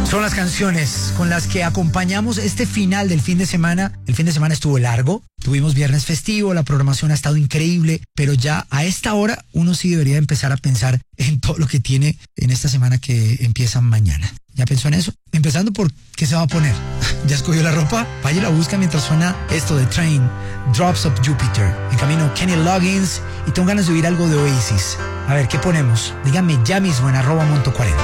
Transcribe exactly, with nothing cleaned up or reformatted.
Son las canciones con las que acompañamos este final del fin de semana. El fin de semana estuvo largo, tuvimos viernes festivo, la programación ha estado increíble, pero ya a esta hora uno sí debería empezar a pensar en todo lo que tiene en esta semana que empieza mañana. ¿Ya pensó en eso? Empezando por ¿qué se va a poner? ¿Ya escogió la ropa? Vaya y la busca mientras suena esto de Train, Drops of Jupiter. En camino Kenny Loggins y tengo ganas de oír algo de Oasis. A ver, ¿qué ponemos? Díganme ya mismo en arroba monto cuarenta.